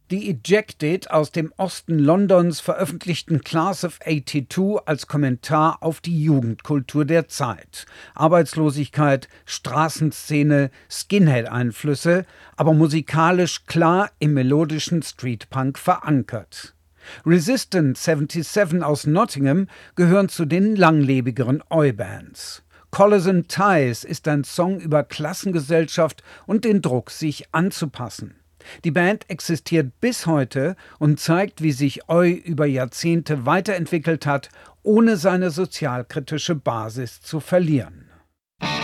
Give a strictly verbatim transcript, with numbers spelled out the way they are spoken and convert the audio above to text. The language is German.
Die Ejected aus dem Osten Londons veröffentlichten Class of zweiundachtzig als Kommentar auf die Jugendkultur der Zeit. Arbeitslosigkeit, Straßenszene, Skinhead-Einflüsse, aber musikalisch klar im melodischen Streetpunk verankert. Resistance siebenundsiebzig aus Nottingham gehören zu den langlebigeren Oi-Bands. Collars and Ties ist ein Song über Klassengesellschaft und den Druck, sich anzupassen. Die Band existiert bis heute und zeigt, wie sich Oi über Jahrzehnte weiterentwickelt hat, ohne seine sozialkritische Basis zu verlieren.